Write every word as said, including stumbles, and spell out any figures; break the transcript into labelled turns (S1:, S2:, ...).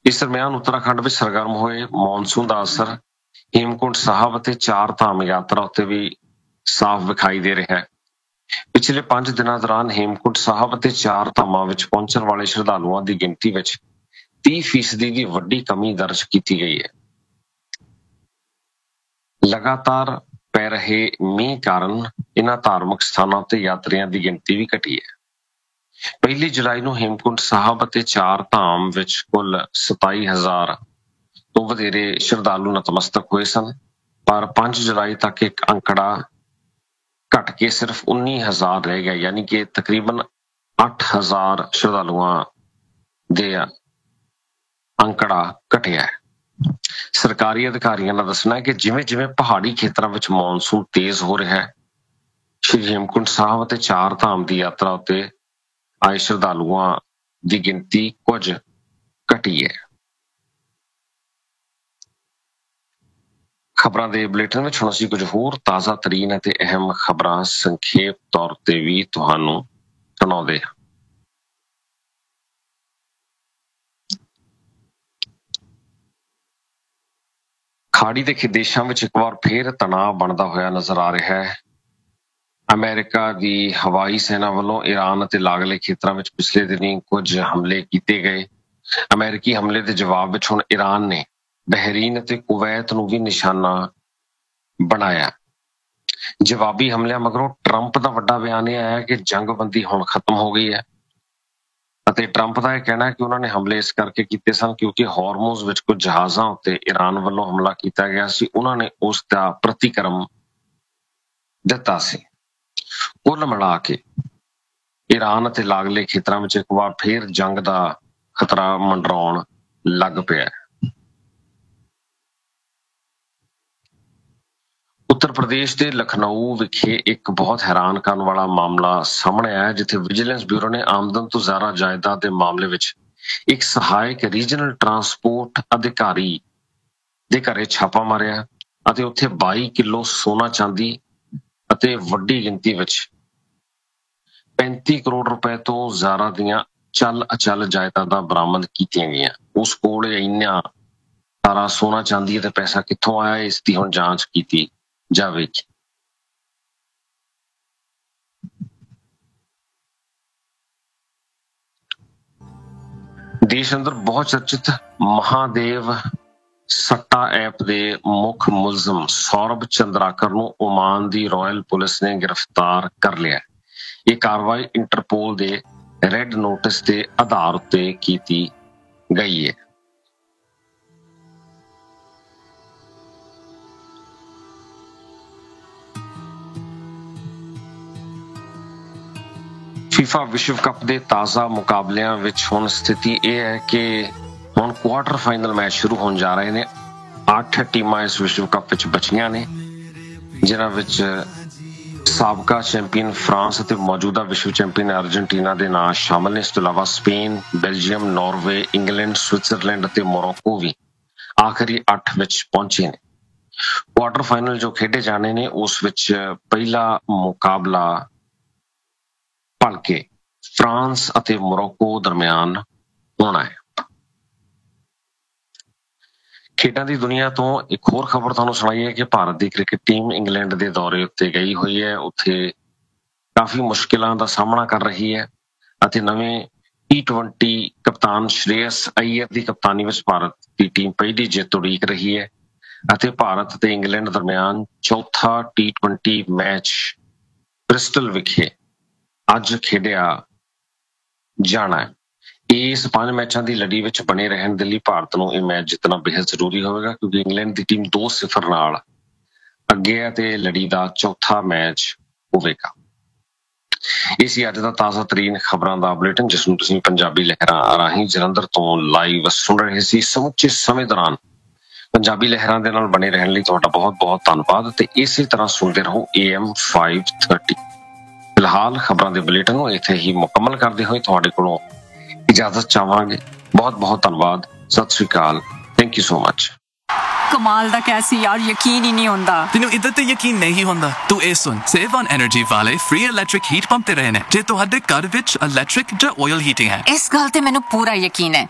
S1: ਇਸ ਦਰਮਿਆਨ ਉੱਤਰਾਖੰਡ ਵਿੱਚ ਸਰਗਰਮ ਹੋਏ ਮੌਨਸੂਨ ਦਾ ਅਸਰ ਹੇਮਕੁੰਟ ਸਾਹਿਬ ਅਤੇ ਚਾਰ ਧਾਮ ਯਾਤਰਾ ਉੱਤੇ ਵੀ ਸਾਫ਼ ਵਿਖਾਈ ਦੇ ਰਿਹਾ ਹੈ। ਪਿਛਲੇ ਪੰਜ ਦਿਨਾਂ ਦੌਰਾਨ ਹੇਮਕੁੰਟ ਸਾਹਿਬ ਅਤੇ ਚਾਰ ਧਾਮਾਂ ਵਿੱਚ ਪਹੁੰਚਣ ਵਾਲੇ ਸ਼ਰਧਾਲੂਆਂ ਦੀ ਗਿਣਤੀ ਵਿੱਚ ਤੀਹ ਫੀਸਦੀ ਦੀ ਵੱਡੀ ਕਮੀ ਦਰਜ ਕੀਤੀ ਗਈ ਹੈ। ਲਗਾਤਾਰ ਪੈ ਰਹੇ ਮੀਂਹ ਕਾਰਨ ਇਨ੍ਹਾਂ ਧਾਰਮਿਕ ਸਥਾਨਾਂ ਉੱਤੇ ਯਾਤਰੀਆਂ ਦੀ ਗਿਣਤੀ ਵੀ ਘਟੀ ਹੈ। ਪਹਿਲੀ ਜੁਲਾਈ ਨੂੰ ਹੇਮਕੁੰਟ ਸਾਹਿਬ ਅਤੇ ਚਾਰ ਧਾਮ ਵਿੱਚ ਕੁੱਲ ਸਤਾਈ ਹਜ਼ਾਰ ਤੋਂ ਵਧੇਰੇ ਸ਼ਰਧਾਲੂ ਨਤਮਸਤਕ ਹੋਏ ਸਨ, ਪਰ ਪੰਜ ਜੁਲਾਈ ਤੱਕ ਇੱਕ ਅੰਕੜਾ ਘਟ ਕੇ ਸਿਰਫ ਉੱਨੀ ਹਜ਼ਾਰ ਰਹਿ ਗਿਆ, ਯਾਨੀ ਕਿ ਤਕਰੀਬਨ ਅੱਠ ਹਜ਼ਾਰ ਸ਼ਰਧਾਲੂਆਂ ਦੇ ਅੰਕੜਾ ਘਟਿਆ ਹੈ। ਸਰਕਾਰੀ ਅਧਿਕਾਰੀਆਂ ਦਾ ਦੱਸਣਾ ਹੈ ਕਿ ਜਿਵੇਂ ਜਿਵੇਂ ਪਹਾੜੀ ਖੇਤਰਾਂ ਵਿੱਚ ਮੌਨਸੂਨ ਤੇਜ਼ ਹੋ ਰਿਹਾ ਹੈ, ਸ਼੍ਰੀ ਹੇਮਕੁੰਟ ਸਾਹਿਬ ਅਤੇ ਚਾਰ ਧਾਮ ਦੀ ਯਾਤਰਾ ਉੱਤੇ ਆਏ ਸ਼ਰਧਾਲੂਆਂ ਦੀ ਗਿਣਤੀ ਕੁਝ ਘਟੀ ਹੈ। ਖਬਰਾਂ ਦੇ ਬੁਲੇਟਿਨ ਵਿੱਚ ਹੁਣ ਅਸੀਂ ਕੁਝ ਹੋਰ ਤਾਜ਼ਾ ਤਰੀਨ ਅਤੇ ਅਹਿਮ ਖਬਰਾਂ ਸੰਖੇਪ ਤੌਰ ਤੇ ਵੀ ਤੁਹਾਨੂੰ ਸੁਣਾਉਂਦੇ ਹਾਂ। ਖਾੜੀ ਦੇ ਦੇਸ਼ਾਂ ਵਿੱਚ ਇੱਕ ਵਾਰ ਫੇਰ ਤਣਾਅ ਬਣਦਾ ਹੋਇਆ ਨਜ਼ਰ ਆ ਰਿਹਾ ਹੈ। ਅਮਰੀਕਾ ਦੀ ਹਵਾਈ ਸੈਨਾ ਵੱਲੋਂ ਈਰਾਨ ਅਤੇ ਲਾਗਲੇ ਖੇਤਰਾਂ ਵਿੱਚ ਪਿਛਲੇ ਦਿਨੀਂ ਕੁਝ ਹਮਲੇ ਕੀਤੇ ਗਏ। ਅਮਰੀਕੀ ਹਮਲੇ ਦੇ ਜਵਾਬ ਵਿੱਚ ਹੁਣ ਈਰਾਨ ਨੇ ਬਹਿਰੀਨ ਅਤੇ ਕੁਵੈਤ ਨੂੰ ਵੀ ਨਿਸ਼ਾਨਾ ਬਣਾਇਆ। ਜਵਾਬੀ ਹਮਲਿਆਂ ਮਗਰੋਂ ਟਰੰਪ ਦਾ ਵੱਡਾ ਬਿਆਨ ਇਹ ਆਇਆ ਕਿ ਜੰਗਬੰਦੀ ਹੁਣ ਖਤਮ ਹੋ ਗਈ ਹੈ ਅਤੇ ਟਰੰਪ ਦਾ ਇਹ ਕਹਿਣਾ ਹੈ ਕਿ ਉਹਨਾਂ ਨੇ ਹਮਲੇ ਇਸ ਕਰਕੇ ਕੀਤੇ ਸਨ ਕਿਉਂਕਿ ਹਾਰਮੂਜ਼ ਵਿੱਚ ਕੁਝ ਜਹਾਜ਼ਾਂ ਉੱਤੇ ਈਰਾਨ ਵੱਲੋਂ ਹਮਲਾ ਕੀਤਾ ਗਿਆ ਸੀ, ਉਹਨਾਂ ਨੇ ਉਸ ਦਾ ਪ੍ਰਤੀਕਰਮ ਦਿੱਤਾ ਸੀ। ਕੁੱਲ ਮਿਲਾ ਕੇ ਈਰਾਨ ਅਤੇ ਲਾਗਲੇ ਖੇਤਰਾਂ ਵਿੱਚ ਇੱਕ ਵਾਰ ਫੇਰ ਜੰਗ ਦਾ ਖਤਰਾ ਮੰਡਰਾਉਣ ਲੱਗ ਪਿਆ। ਉੱਤਰ ਪ੍ਰਦੇਸ਼ ਦੇ ਲਖਨਊ ਵਿਖੇ ਇੱਕ ਬਹੁਤ ਹੈਰਾਨ ਕਰਨ ਵਾਲਾ ਮਾਮਲਾ ਸਾਹਮਣੇ ਆਇਆ, ਜਿੱਥੇ ਵਿਜੀਲੈਂਸ ਬਿਊਰੋ ਨੇ ਆਮਦਨ ਤੋਂ ਜ਼ਿਆਦਾ ਜਾਇਦਾਦ ਦੇ ਮਾਮਲੇ ਵਿੱਚ ਇੱਕ ਸਹਾਇਕ ਰੀਜਨਲ ਟਰਾਂਸਪੋਰਟ ਅਧਿਕਾਰੀ ਦੇ ਘਰੇ ਛਾਪਾ ਮਾਰਿਆ ਅਤੇ ਉੱਥੇ ਬਾਈ ਕਿਲੋ ਸੋਨਾ ਚਾਂਦੀ ਅਤੇ ਵੱਡੀ ਗਿਣਤੀ ਵਿੱਚ ਪੈਂਤੀ ਕਰੋੜ ਰੁਪਏ ਤੋਂ ਜ਼ਿਆਦਾ ਦੀਆਂ ਚੱਲ ਅਚਲ ਜਾਇਦਾਦਾਂ ਬਰਾਮਦ ਕੀਤੀਆਂ ਗਈਆਂ। ਉਸ ਕੋਲ ਇੰਨਾ ਸਾਰਾ ਸੋਨਾ ਚਾਂਦੀ ਅਤੇ ਪੈਸਾ ਕਿੱਥੋਂ ਆਇਆ, ਇਸ ਦੀ ਹੁਣ ਜਾਂਚ ਕੀਤੀ ਜਾਵੇਗੀ। ਦੇਸ਼ ਅੰਦਰ ਬਹੁਤ ਚਰਚਿਤ ਮਹਾਦੇਵ ਸੱਟਾ ਐਪ ਦੇ ਮੁੱਖ ਮੁਲਜ਼ਮ ਸੌਰਭ ਚੰਦਰਾਕਰ ਨੂੰ ਓਮਾਨ ਦੀ ਰਾਇਲ ਪੁਲਿਸ ਨੇ ਗ੍ਰਿਫਤਾਰ ਕਰ ਲਿਆ। ਇਹ ਕਾਰਵਾਈ ਇੰਟਰਪੋਲ ਦੇ ਰੈੱਡ ਨੋਟਿਸ ਦੇ ਆਧਾਰ ਉੱਤੇ ਕੀਤੀ ਗਈ ਹੈ। ਫੀਫਾ ਵਿਸ਼ਵ ਕੱਪ ਦੇ ਤਾਜ਼ਾ ਮੁਕਾਬਲਿਆਂ ਵਿੱਚ ਹੁਣ ਸਥਿਤੀ ਇਹ ਹੈ ਕਿ ਹੁਣ ਕੁਆਟਰ ਫਾਈਨਲ ਮੈਚ ਸ਼ੁਰੂ ਹੋਣ ਜਾ ਰਹੇ ਨੇ। ਅੱਠ ਟੀਮਾਂ ਇਸ ਵਿਸ਼ਵ ਕੱਪ ਵਿੱਚ ਬਚੀਆਂ ਨੇ, ਜਿਨ੍ਹਾਂ ਵਿੱਚ ਸਾਬਕਾ ਚੈਂਪੀਅਨ ਫਰਾਂਸ ਅਤੇ ਮੌਜੂਦਾ ਵਿਸ਼ਵ ਚੈਂਪੀਅਨ ਅਰਜਨਟੀਨਾ ਦੇ ਨਾਂ ਸ਼ਾਮਲ ਨੇ। ਇਸ ਤੋਂ ਇਲਾਵਾ Spain, Belgium, Norway, England, Switzerland ਅਤੇ ਮੋਰੋਕੋ ਵੀ ਆਖਰੀ ਅੱਠ ਵਿੱਚ ਪਹੁੰਚੇ ਨੇ। ਕੁਆਟਰ ਫਾਈਨਲ ਜੋ ਖੇਡੇ ਜਾਣੇ ਨੇ ਉਸ ਵਿੱਚ ਪਹਿਲਾ ਮੁਕਾਬਲਾ ਭਲਕੇ ਫਰਾਂਸ ਅਤੇ ਮੋਰੋਕੋ ਦਰਮਿਆਨ ਹੋਣਾ ਹੈ। ਖੇਡਾਂ ਦੀ ਦੁਨੀਆ ਤੋਂ ਇੱਕ ਹੋਰ ਖਬਰ ਤੁਹਾਨੂੰ ਸੁਣਾਈ ਹੈ ਕਿ ਭਾਰਤ ਦੀ ਕ੍ਰਿਕਟ ਟੀਮ ਇੰਗਲੈਂਡ ਦੇ ਦੌਰੇ ਉੱਤੇ ਗਈ ਹੋਈ ਹੈ। ਉੱਥੇ ਕਾਫੀ ਮੁਸ਼ਕਿਲਾਂ ਦਾ ਸਾਹਮਣਾ ਕਰ ਰਹੀ ਹੈ ਅਤੇ ਨਵੇਂ ਟੀ ਟਵੰਟੀ ਕਪਤਾਨ ਸ਼੍ਰੇਯਸ ਅਈਅਰ ਦੀ ਕਪਤਾਨੀ ਵਿੱਚ ਭਾਰਤ ਦੀ ਟੀਮ ਪਹਿਲੀ ਜਿੱਤ ਉਡੀਕ ਰਹੀ ਹੈ ਅਤੇ ਭਾਰਤ ਅਤੇ ਇੰਗਲੈਂਡ ਦਰਮਿਆਨ ਚੌਥਾ ਟੀ ਟਵੰਟੀ ਮੈਚ ਬ੍ਰਿਸਟਲ ਵਿਖੇ ਅੱਜ ਖੇਡਿਆ ਜਾਣਾ ਹੈ। ਇਸ ਪੰਜ ਮੈਚਾਂ ਦੀ ਲੜੀ ਵਿੱਚ ਬਣੇ ਰਹਿਣ ਦੇ ਲਈ ਭਾਰਤ ਨੂੰ ਇਹ ਮੈਚ ਜਿੱਤਣਾ ਬੇहद ਜ਼ਰੂਰੀ ਹੋਵੇਗਾ ਕਿਉਂਕਿ ਇੰਗਲੈਂਡ ਦੀ ਟੀਮ ਦੋ ਸਿਫਰ ਨਾਲ ਅੱਗੇ ਹੈ ਤੇ ਲੜੀ ਦਾ ਚੌਥਾ ਮੈਚ ਹੋਵੇਗਾ। ਇਹ ਸੀ ਅੱਜ ਦਾ ਤਾਜ਼ਾ ਤਰੀਨ ਖਬਰਾਂ ਦਾ ਬੁਲੇਟਿਨ, ਜਿਸ ਨੂੰ ਤੁਸੀਂ ਪੰਜਾਬੀ ਲਹਿਰਾਂ ਰਾਹੀਂ ਜਲੰਧਰ ਤੋਂ ਲਾਈਵ ਸੁਣ ਰਹੇ ਸੀ। ਸਮੁੱਚੇ ਸਮੇਂ ਦੌਰਾਨ ਪੰਜਾਬੀ ਲਹਿਰਾਂ ਦੇ ਨਾਲ ਬਣੇ ਰਹਿਣ ਲਈ ਤੁਹਾਡਾ ਬਹੁਤ ਬਹੁਤ ਧੰਨਵਾਦ ਤੇ ਇਸੇ ਤਰ੍ਹਾਂ ਸੁਣਦੇ ਰਹੋ ਏ ਐਮ ਫਾਈਵ ਥਰਟੀ। ਫਿਲਹਾਲ ਖਬਰਾਂ ਦੇ ਬੁਲੇਟਿਨ ਨੂੰ ਇੱਥੇ ਹੀ ਮੁਕੰਮਲ ਕਰਦੇ ਹੋਏ ਤੁਹਾਡੇ ਕੋਲੋਂ ਇਜਾਜ਼ਤ ਚਾਹਾਂਗੇ। ਬਹੁਤ ਬਹੁਤ ਧੰਨਵਾਦ। ਸਤਿ ਸ਼੍ਰੀ ਅਕਾਲ। Thank you so much.
S2: ਕਮਾਲ ਦਾ ਕੈਸੀ ਯਾਰ, ਯਕੀਨ ਹੀ ਨਹੀਂ ਹੁੰਦਾ।
S3: ਤੈਨੂੰ ਇੱਦਾਂ ਤੇ ਯਕੀਨ ਨਹੀਂ ਹੁੰਦਾ? ਤੂੰ ਇਹ ਸੁਣ, ਸੇਵ ਔਨ ਐਨਰਜੀ ਵਾਲੇ ਫ੍ਰੀ ਇਲੈਕਟ੍ਰਿਕ ਹੀਟ ਪੰਪ ਤੇ ਰਹੇ ਨੇ ਜੇ ਤੁਹਾਡੇ ਘਰ ਵਿੱਚ ਇਲੈਕਟ੍ਰਿਕ ਜਾਂ ਆਇਲ ਹੀਟਿੰਗ ਹੈ।
S2: ਇਸ ਗੱਲ ਤੇ ਮੈਨੂੰ ਪੂਰਾ ਯਕੀਨ ਹੈ।